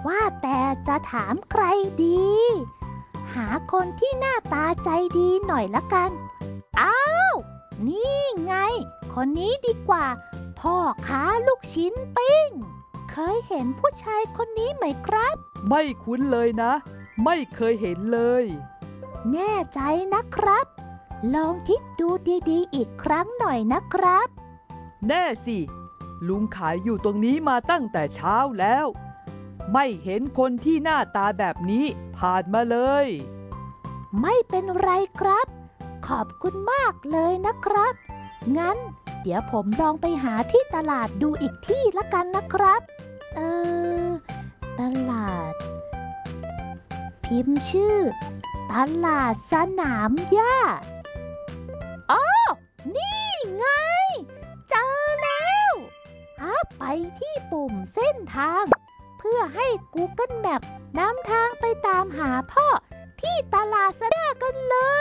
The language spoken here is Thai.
ว่าแต่จะถามใครดี หาคนที่หน้าตาใจดีหน่อยละกันอ้าวนี่ไงคนนี้ดีกว่าพ่อค้าลูกชิ้นปิ้งเคยเห็นผู้ชายคนนี้ไหมครับไม่คุ้นเลยนะไม่เคยเห็นเลยแน่ใจนะครับลองคิดดูดีๆอีกครั้งหน่อยนะครับแน่สิลุงขายอยู่ตรงนี้มาตั้งแต่เช้าแล้วไม่เห็นคนที่หน้าตาแบบนี้ผ่านมาเลยไม่เป็นไรครับขอบคุณมากเลยนะครับงั้นเดี๋ยวผมลองไปหาที่ตลาดดูอีกที่ละกันนะครับตลาดพิมพ์ชื่อตลาดสนามหญ้าอ๋อนี่ไงเจอแล้วไปที่ปุ่มเส้นทางเพื่อให้ Google Map นำทางไปตามหาพ่อที่ตลาดสดากันเลย